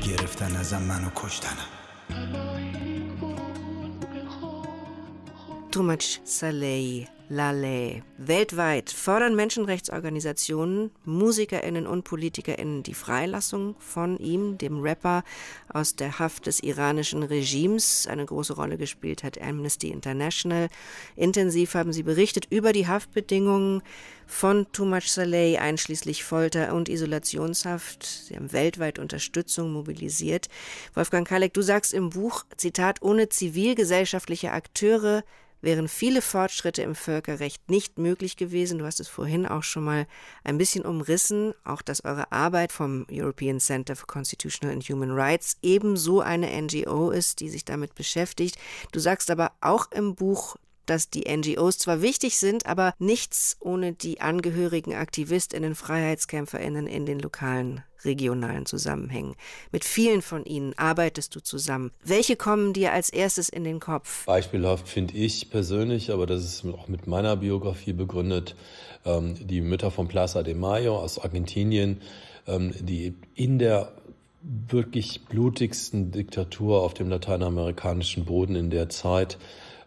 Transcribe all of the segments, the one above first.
گرفتن ازم منو کشتنم. Toomaj Saleh Laleh. Weltweit fordern Menschenrechtsorganisationen, MusikerInnen und PolitikerInnen die Freilassung von ihm, dem Rapper, aus der Haft des iranischen Regimes. Eine große Rolle gespielt hat Amnesty International. Intensiv haben sie berichtet über die Haftbedingungen von Toomaj Saleh, einschließlich Folter und Isolationshaft. Sie haben weltweit Unterstützung mobilisiert. Wolfgang Kaleck, du sagst im Buch, Zitat, ohne zivilgesellschaftliche Akteure wären viele Fortschritte im Völkerrecht nicht möglich gewesen. Du hast es vorhin auch schon mal ein bisschen umrissen, auch dass eure Arbeit vom European Center for Constitutional and Human Rights ebenso eine NGO ist, die sich damit beschäftigt. Du sagst aber auch im Buch, dass die NGOs zwar wichtig sind, aber nichts ohne die angehörigen AktivistInnen, FreiheitskämpferInnen in den lokalen, regionalen Zusammenhängen. Mit vielen von ihnen arbeitest du zusammen. Welche kommen dir als erstes in den Kopf? Beispielhaft finde ich persönlich, aber das ist auch mit meiner Biografie begründet, die Mütter von Plaza de Mayo aus Argentinien, die in der wirklich blutigsten Diktatur auf dem lateinamerikanischen Boden in der Zeit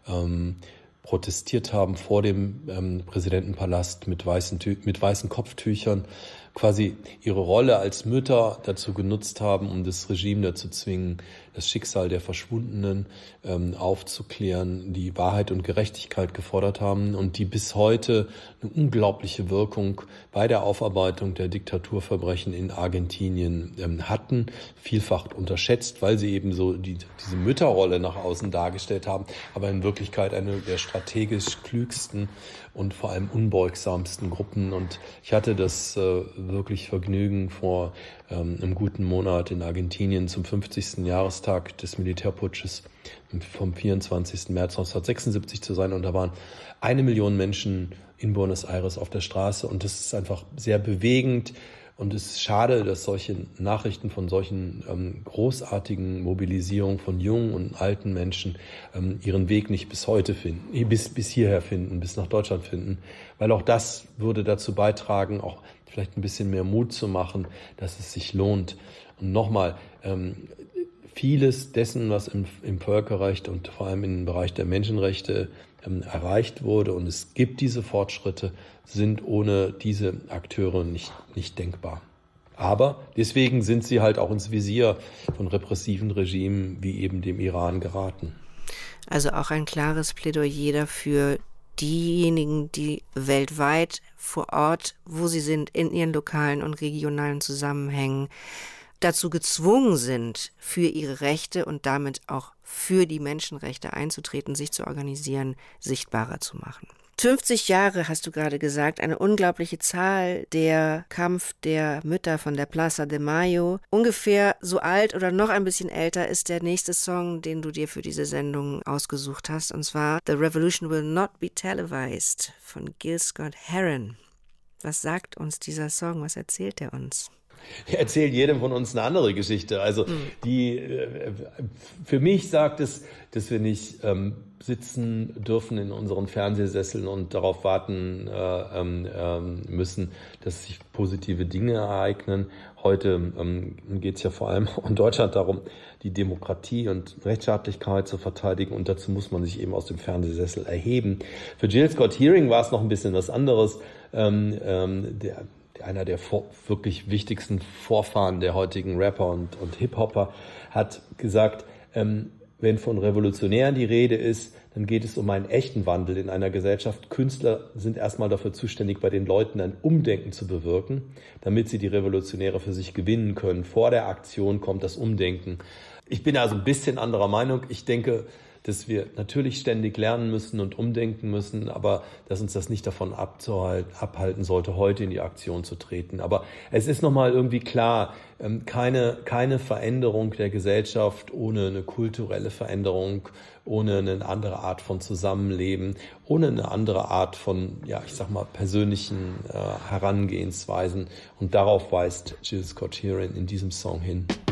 protestiert haben vor dem Präsidentenpalast mit weißen Kopftüchern, quasi ihre Rolle als Mütter dazu genutzt haben, um das Regime dazu zwingen, das Schicksal der Verschwundenen aufzuklären, die Wahrheit und Gerechtigkeit gefordert haben und die bis heute eine unglaubliche Wirkung bei der Aufarbeitung der Diktaturverbrechen in Argentinien hatten, vielfach unterschätzt, weil sie eben so diese Mütterrolle nach außen dargestellt haben, aber in Wirklichkeit eine der strategisch klügsten und vor allem unbeugsamsten Gruppen. Und ich hatte das wirklich Vergnügen, vor einem guten Monat in Argentinien zum 50. Jahrestag des Militärputsches vom 24. März 1976 zu sein. Und da waren 1 Million Menschen in Buenos Aires auf der Straße. Und das ist einfach sehr bewegend. Und es ist schade, dass solche Nachrichten von solchen großartigen Mobilisierungen von jungen und alten Menschen ihren Weg nicht bis heute finden, bis hierher finden, bis nach Deutschland finden. Weil auch das würde dazu beitragen, auch vielleicht ein bisschen mehr Mut zu machen, dass es sich lohnt. Und nochmal, vieles dessen, was im Völkerrecht und vor allem im Bereich der Menschenrechte erreicht wurde, und es gibt diese Fortschritte, sind ohne diese Akteure nicht denkbar. Aber deswegen sind sie halt auch ins Visier von repressiven Regimen wie eben dem Iran geraten. Also auch ein klares Plädoyer dafür, diejenigen, die weltweit vor Ort, wo sie sind, in ihren lokalen und regionalen Zusammenhängen, dazu gezwungen sind, für ihre Rechte und damit auch für die Menschenrechte einzutreten, sich zu organisieren, sichtbarer zu machen. 50 Jahre, hast du gerade gesagt, eine unglaubliche Zahl, der Kampf der Mütter von der Plaza de Mayo. Ungefähr so alt oder noch ein bisschen älter ist der nächste Song, den du dir für diese Sendung ausgesucht hast, und zwar The Revolution Will Not Be Televised von Gil Scott-Heron. Was sagt uns dieser Song? Was erzählt er uns? Er erzählt jedem von uns eine andere Geschichte. Also für mich sagt es, dass wir nicht sitzen dürfen in unseren Fernsehsesseln und darauf warten müssen, dass sich positive Dinge ereignen. Heute geht es ja vor allem in Deutschland darum, die Demokratie und Rechtsstaatlichkeit zu verteidigen, und dazu muss man sich eben aus dem Fernsehsessel erheben. Für Gil Scott-Heron war es noch ein bisschen was anderes. Einer der wirklich wichtigsten Vorfahren der heutigen Rapper und Hip-Hopper, hat gesagt, wenn von Revolutionären die Rede ist, dann geht es um einen echten Wandel in einer Gesellschaft. Künstler sind erstmal dafür zuständig, bei den Leuten ein Umdenken zu bewirken, damit sie die Revolutionäre für sich gewinnen können. Vor der Aktion kommt das Umdenken. Ich bin also ein bisschen anderer Meinung. Ich denke, dass wir natürlich ständig lernen müssen und umdenken müssen, aber dass uns das nicht davon abhalten sollte, heute in die Aktion zu treten. Aber es ist nochmal irgendwie klar, keine Veränderung der Gesellschaft ohne eine kulturelle Veränderung, ohne eine andere Art von Zusammenleben, ohne eine andere Art von, persönlichen Herangehensweisen. Und darauf weist Gil Scott-Heron in diesem Song hin.